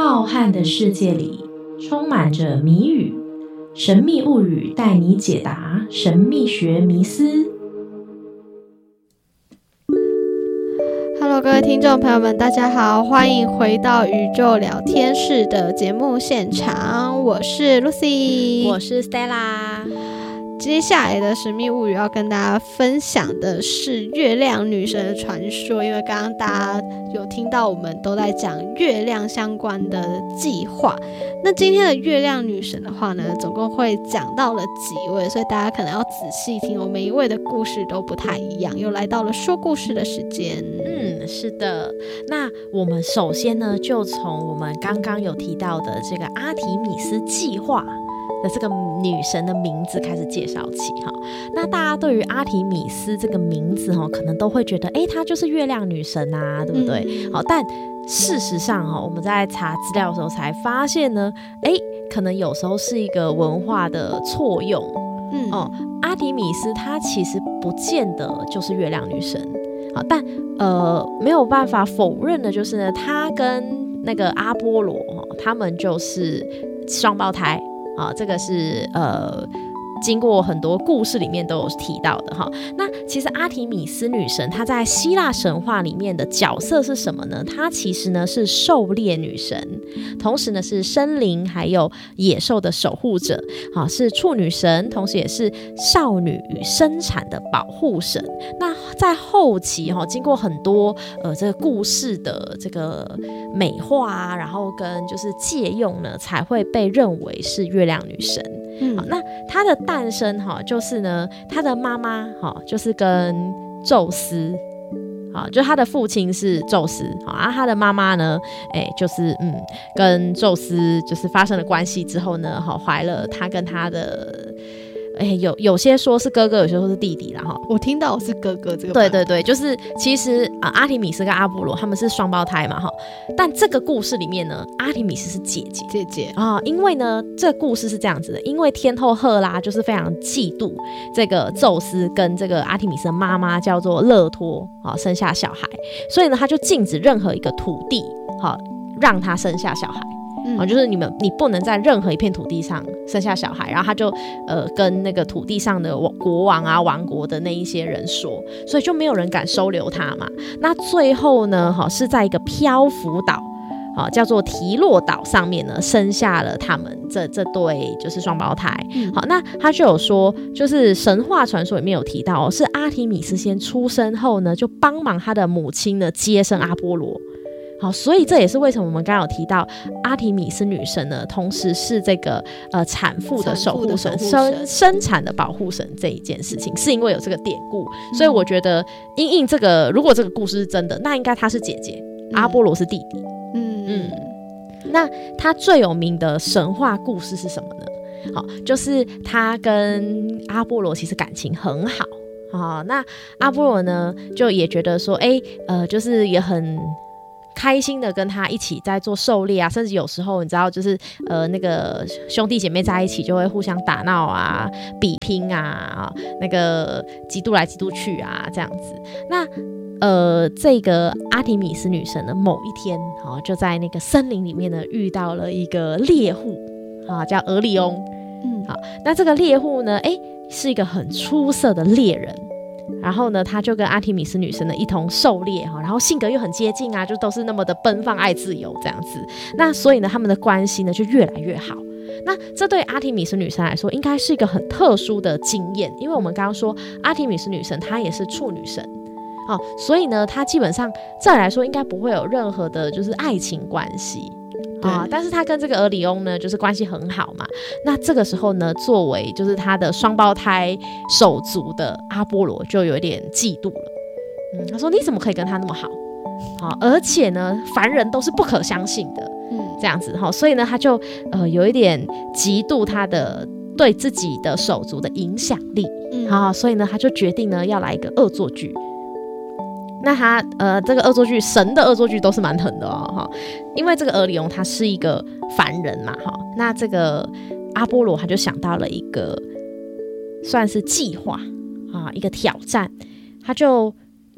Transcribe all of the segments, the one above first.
浩瀚的世界里充满着谜语，神秘物语带你解答神秘学迷思。 Hello， 各位听众朋友们，大家好，欢迎回到宇宙聊天室的节目现场，我是 Lucy， 我是 Stella。 接下来的神秘物语要跟大家分享的是月亮女神的传说，因为刚刚大家有听到我们都在讲月亮相关的计划，那今天的月亮女神的话呢，总共会讲到了几位，所以大家可能要仔细听，我每一位的故事都不太一样，又来到了说故事的时间。 是的，那我们首先呢，就从我们刚刚有提到的这个阿提米斯计划的这个女神的名字开始介绍起哈。那大家对于阿提米斯这个名字哈，可能都会觉得，她就是月亮女神啊，对不对？好，但事实上哈，我们在查资料的时候才发现呢，可能有时候是一个文化的错用。阿提米斯她其实不见得就是月亮女神。好，但没有办法否认的就是呢，她跟那个阿波罗他们就是双胞胎。这个是经过很多故事里面都有提到的哈。那其实阿提米斯女神她在希腊神话里面的角色是什么呢？她其实呢是狩猎女神，同时呢是森林还有野兽的守护者，是处女神，同时也是少女与生产的保护神。那在后期经过很多这个故事的这个美化啊，然后跟就是借用呢，才会被认为是月亮女神。好，那她的诞生就是呢，她的妈妈就是跟宙斯，就她的父亲是宙斯，她的妈妈呢，就是跟宙斯就是发生了关系之后呢，怀了她跟她的。有些说是哥哥，有些说是弟弟啦哈。 我听到我是哥哥这个。 对，就是其实阿提米斯跟阿波罗他们是双胞胎嘛哈。但这个故事里面呢，阿提米斯是姐姐因为呢，这个故事是这样子的，因为天后赫拉就是非常嫉妒这个宙斯跟这个阿提米斯的妈妈叫做勒托生下小孩，所以呢，他就禁止任何一个土地让他生下小孩。就是你不能在任何一片土地上生下小孩，然后他就跟那个土地上的国王啊、王国的那一些人说，所以就没有人敢收留他嘛。那最后呢，是在一个漂浮岛，叫做提洛岛上面呢，生下了他们这对就是双胞胎。好，那他就有说，就是神话传说里面有提到是阿提米斯先出生后呢，就帮忙他的母亲呢接生阿波罗。好，所以这也是为什么我们刚刚有提到阿提米斯女神呢，同时是这个产妇的守护神、生产的保护神这一件事情，是因为有这个典故。所以我觉得因应这个，如果这个故事是真的，那应该她是姐姐，阿波罗是弟弟。那她最有名的神话故事是什么呢？好，就是她跟阿波罗其实感情很好。那阿波罗呢，就也觉得说，就是也很开心的跟他一起在做狩猎啊，甚至有时候你知道，就是那个兄弟姐妹在一起就会互相打闹啊、比拼啊，那个嫉妒来嫉妒去啊，这样子。那这个阿提米斯女神呢，某一天就在那个森林里面呢，遇到了一个猎户叫俄里翁。好，那这个猎户呢，是一个很出色的猎人。然后呢，他就跟阿提米斯女神呢一同狩猎然后性格又很接近啊，就都是那么的奔放爱自由这样子。那所以呢，他们的关系呢就越来越好。那这对阿提米斯女神来说，应该是一个很特殊的经验，因为我们刚刚说阿提米斯女神她也是处女神所以呢，她基本上照理来说应该不会有任何的就是爱情关系。但是他跟这个俄里翁呢，就是关系很好嘛。那这个时候呢，作为就是他的双胞胎手足的阿波罗就有点嫉妒了。他说：“你怎么可以跟他那么好？而且呢，凡人都是不可相信的。”这样子所以呢，他就有一点嫉妒他的对自己的手足的影响力。所以呢，他就决定呢要来一个恶作剧。那他这个恶作剧，神的恶作剧都是蛮狠的因为这个俄里翁他是一个凡人嘛那这个阿波罗他就想到了一个算是计划一个挑战，他就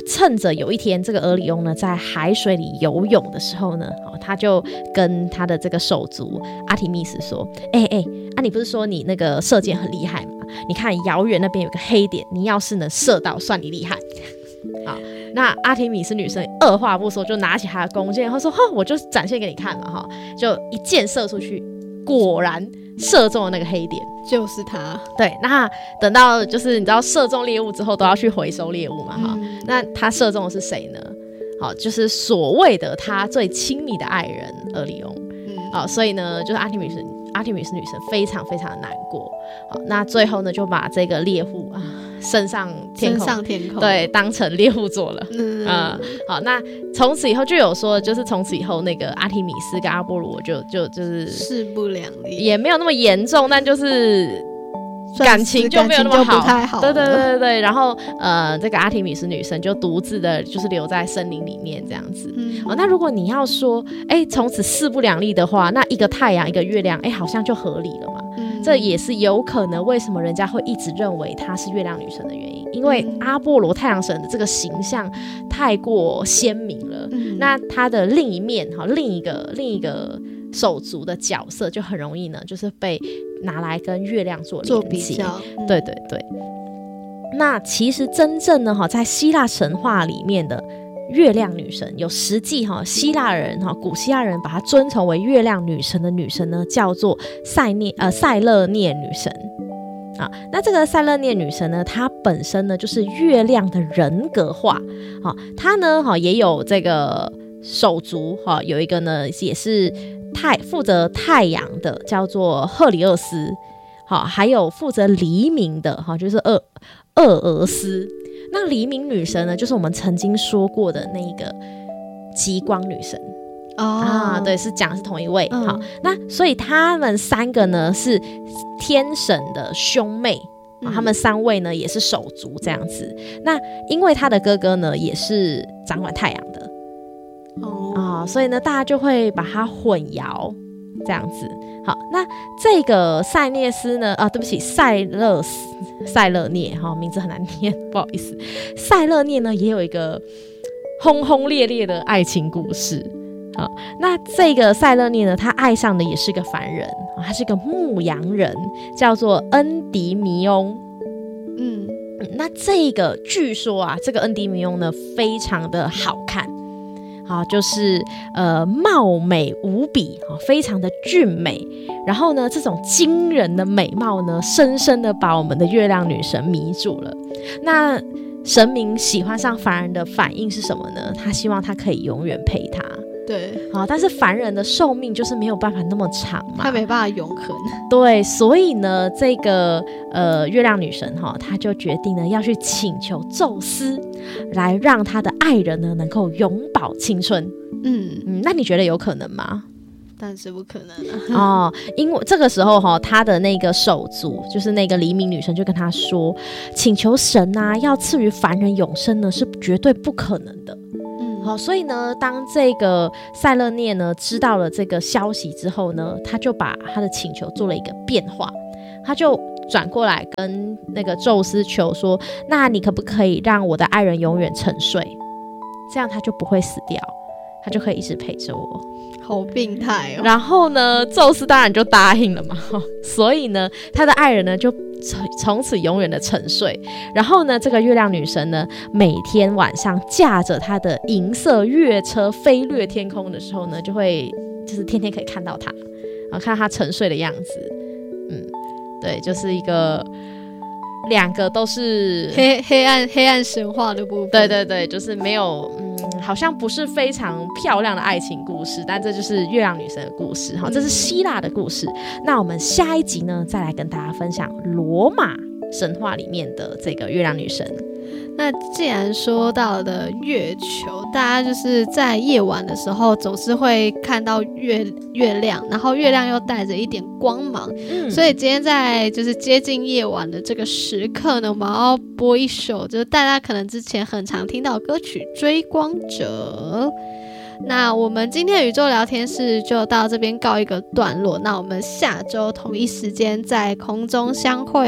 趁着有一天这个俄里翁呢在海水里游泳的时候呢，他就跟他的这个手足阿提密斯说，你不是说你那个射箭很厉害吗？你看遥远那边有个黑点，你要是能射到算你厉害。好，那阿提米斯女神二话不说就拿起她的弓箭，然后说我就展现给你看嘛，就一箭射出去，果然射中了那个黑点， 就是他。 对，那等到就是你知道射中猎物之后都要去回收猎物嘛，那他射中的是谁呢？好，就是所谓的他最亲密的爱人俄里翁。所以呢，就是阿提米斯女神非常非常的难过。好，那最后呢就把这个猎户升上天空，对，当成猎户座了。好，那从此以后就有说，就是从此以后那个阿提米斯跟阿波罗就是势不两立， 也没有那么严重，但就是感情就没有那么好， 不太好。 对，然后这个阿提米斯女神就独自的就是留在森林里面这样子。那如果你要说从此势不两立的话，那一个太阳一个月亮好像就合理了嘛。这也是有可能为什么人家会一直认为她是月亮女神的原因，因为阿波罗太阳神的这个形象太过鲜明了。那他的另一面另一个手足的角色就很容易呢就是被拿来跟月亮做比较。 对。那其实真正呢在希腊神话里面的月亮女神，有实际希腊人古希腊人把她尊崇为月亮女神的女神呢，叫做塞勒涅女神。那这个塞勒涅女神呢，她本身呢就是月亮的人格化。她呢也有这个手足，有一个呢也是负责太阳的，叫做赫里厄斯。还有负责黎明的，就是厄俄斯。那黎明女神呢，就是我们曾经说过的那个极光女神。对，是讲的是同一位。好，那所以他们三个呢是天神的兄妹。他们三位呢也是手足这样子。那因为他的哥哥呢也是掌管太阳的。所以呢大家就会把它混淆这样子。好，那这个塞涅斯呢对不起，塞勒涅，名字很难念，不好意思。塞勒涅呢也有一个轰轰烈烈的爱情故事。好，那这个塞勒涅呢，他爱上的也是个凡人，他是个牧羊人，叫做恩迪弥翁。那这个据说这个恩迪弥翁呢非常的好看。就是貌美无比，非常的俊美。然后呢，这种惊人的美貌呢，深深的把我们的月亮女神迷住了。那神明喜欢上凡人的反应是什么呢？他希望他可以永远陪他。 对， 但是凡人的寿命就是没有办法那么长嘛， 他没办法永恒。 对，所以呢，这个月亮女神她就决定呢要去请求宙斯，来让她的爱人呢能够永葆青春。那你觉得有可能吗？ 但是不可能啊。 因为这个时候他的那个手足，就是那个黎明女神就跟他说，请求神要赐予凡人永生呢是绝对不可能的。所以呢当这个塞勒涅呢知道了这个消息之后呢，他就把他的请求做了一个变化。他就转过来跟那个宙斯求说，那你可不可以让我的爱人永远沉睡，这样他就不会死掉，他就可以一直陪着我。 好病态然后呢宙斯当然就答应了嘛。所以呢他的爱人呢就从此永远的沉睡。然后呢这个月亮女神呢每天晚上驾着她的银色月车飞掠天空的时候呢，就是天天可以看到她，然后看到她沉睡的样子。对，就是一个两个都是黑暗神话的部分。 对，就是没有好像不是非常漂亮的爱情故事，但这就是月亮女神的故事。这是希腊的故事。那我们下一集呢再来跟大家分享罗马神话里面的这个月亮女神。 那既然说到的月球，大家就是在夜晚的时候总是会看到月亮，然后月亮又带着一点光芒。所以今天在就是接近夜晚的这个时刻呢，我们要播一首就是大家可能之前很常听到的歌曲《追光者》。那我们今天的宇宙聊天室就到这边告一个段落，那我们下周同一时间在空中相会咯，大家拜拜。 大家拜拜。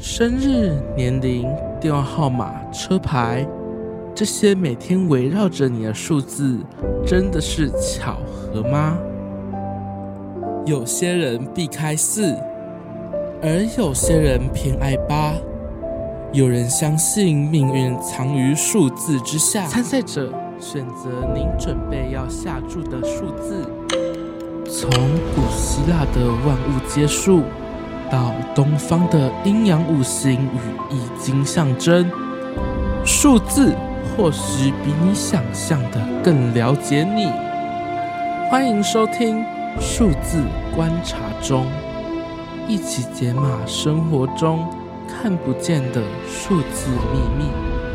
生日、年龄、电话号码、车牌，这些每天围绕着你的数字，真的是巧合吗？有些人避开4，而有些人偏爱8。有人相信命运藏于数字之下，参赛者选择您准备要下注的数字。从古希腊的万物皆数，到东方的阴阳五行与易经象征，数字或许比你想象的更了解你。欢迎收听数字观察中，一起解码生活中看不见的数字秘密。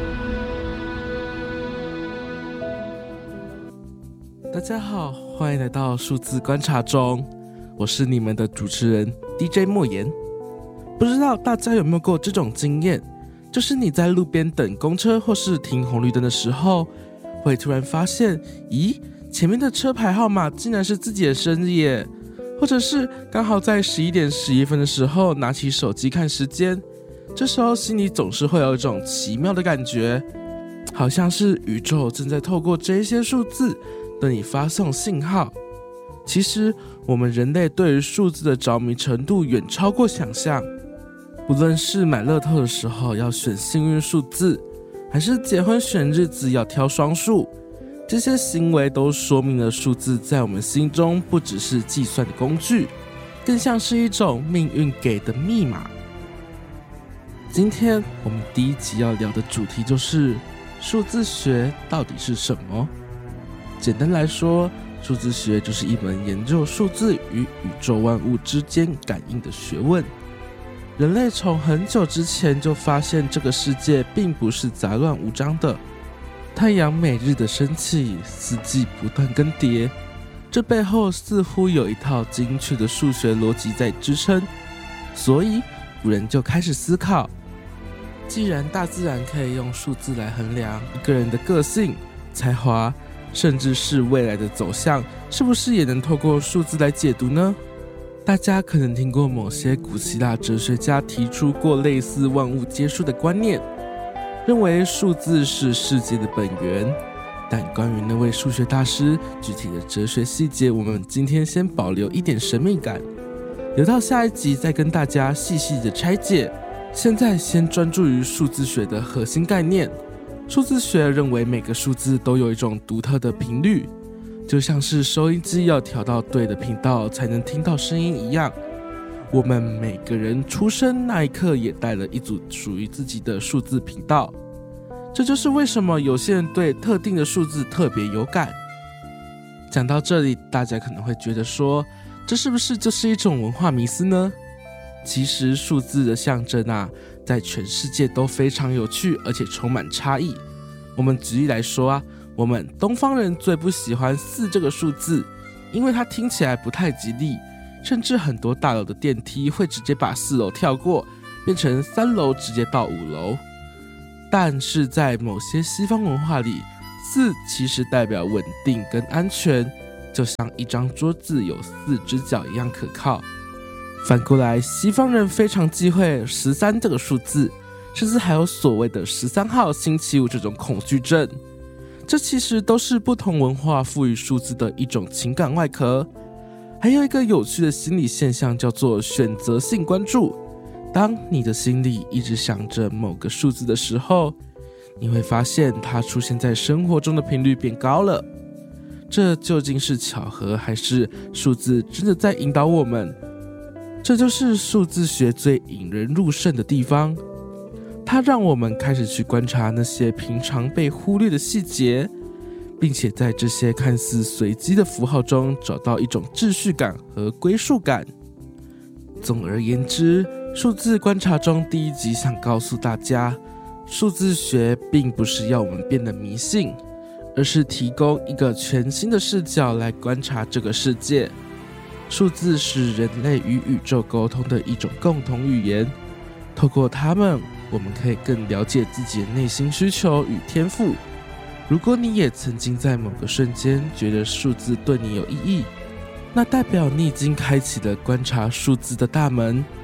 大家好，欢迎来到数字观察中，我是你们的主持人 DJ 莫言。不知道大家有没有过这种经验，就是你在路边等公车或是停红绿灯的时候，会突然发现，咦，前面的车牌号码竟然是自己的生日耶，或者是刚好在11点11分的时候拿起手机看时间，这时候心里总是会有一种奇妙的感觉，好像是宇宙正在透过这些数字对你发送信号。其实我们人类对于数字的着迷程度远超过想象，不论是买乐透的时候要选幸运数字，还是结婚选日子要挑双数，这些行为都说明了数字在我们心中不只是计算的工具，更像是一种命运给的密码。今天我们第一集要聊的主题就是数字学到底是什么？简单来说，数字学就是一门研究数字与宇宙万物之间感应的学问。人类从很久之前就发现这个世界并不是杂乱无章的，太阳每日的升起，四季不断更迭，这背后似乎有一套精确的数学逻辑在支撑。所以古人就开始思考，既然大自然可以用数字来衡量一个人的个性、才华，甚至是未来的走向，是不是也能透过数字来解读呢？大家可能听过某些古希腊哲学家提出过类似万物皆数的观念，认为数字是世界的本源。但关于那位数学大师具体的哲学细节，我们今天先保留一点神秘感，留到下一集再跟大家细细的拆解。现在先专注于数字学的核心概念。数字学认为每个数字都有一种独特的频率，就像是收音机要调到对的频道才能听到声音一样，我们每个人出生那一刻也带了一组属于自己的数字频道。这就是为什么有些人对特定的数字特别有感。讲到这里，大家可能会觉得说，这是不是就是一种文化迷思呢？其实数字的象征在全世界都非常有趣，而且充满差异。我们举例来说我们东方人最不喜欢4这个数字，因为它听起来不太吉利，甚至很多大楼的电梯会直接把4楼跳过，变成3楼直接到5楼。但是在某些西方文化里，4其实代表稳定跟安全，就像一张桌子有4只脚一样可靠。反过来，西方人非常忌讳13这个数字，甚至还有所谓的13号星期五这种恐惧症。这其实都是不同文化赋予数字的一种情感外壳。还有一个有趣的心理现象叫做选择性关注。当你的心里一直想着某个数字的时候，你会发现它出现在生活中的频率变高了。这究竟是巧合，还是数字真的在引导我们？这就是数字学最引人入胜的地方，它让我们开始去观察那些平常被忽略的细节，并且在这些看似随机的符号中找到一种秩序感和归属感。总而言之，数字观察中第一集想告诉大家，数字学并不是要我们变得迷信，而是提供一个全新的视角来观察这个世界。数字是人类与宇宙沟通的一种共同语言，透过它们，我们可以更了解自己的内心需求与天赋。如果你也曾经在某个瞬间觉得数字对你有意义，那代表你已经开启了观察数字的大门。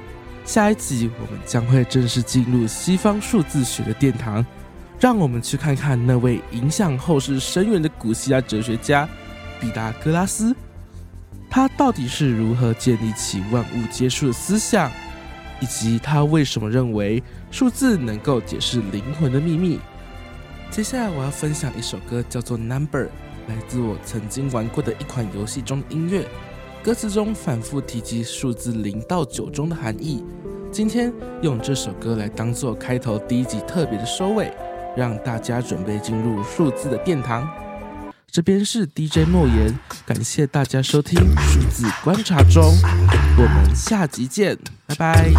下一集我们将会正式进入西方数字学的殿堂，让我们去看看那位影响后世深远的古希腊哲学家毕达哥拉斯，他到底是如何建立起万物皆数的思想，以及他为什么认为数字能够解释灵魂的秘密。接下来我要分享一首歌，叫做 Number， 来自我曾经玩过的一款游戏中的音乐，歌词中反复提及数字0到9中的含义。今天用这首歌来当作开头第一集特别的收尾，让大家准备进入数字的殿堂。这边是 DJ 莫言，感谢大家收听数字观察中，我们下集见，拜拜。